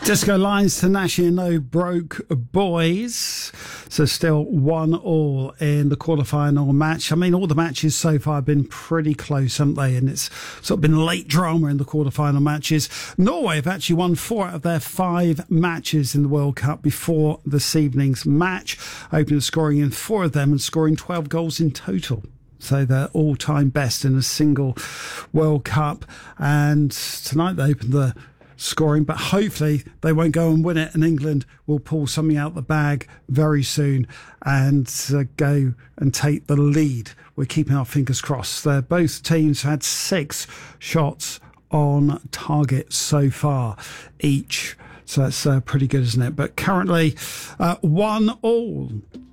Disco Lines to Nashi No Broke Boys. So still 1-1 in the quarterfinal match. I mean, all the matches so far have been pretty close, haven't they? And it's sort of been late drama in the quarterfinal matches. Norway have actually won 4 out of their 5 matches in the World Cup before this evening's match, opening scoring in 4 of them and scoring 12 goals in total. So they're all-time best in a single World Cup. And tonight they opened the scoring, but hopefully they won't go and win it, and England will pull something out the bag very soon and go and take the lead. We're keeping our fingers crossed. Both teams had 6 shots on target so far each, so that's pretty good, isn't it? But currently 1-1.